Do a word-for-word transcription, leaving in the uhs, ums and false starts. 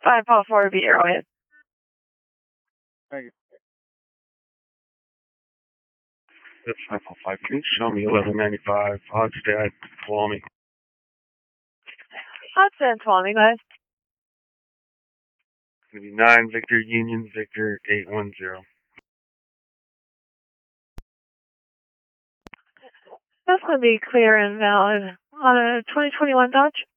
five four four be Arrowhead. Thank you. That's five four five. Can you show me eleven ninety-five? Hogstad, Tuolumne. Hogstad, Tuolumne, guys. It's going to be nine Victor Union Victor eight one zero. That's going to be clear and valid on a twenty twenty-one Dodge.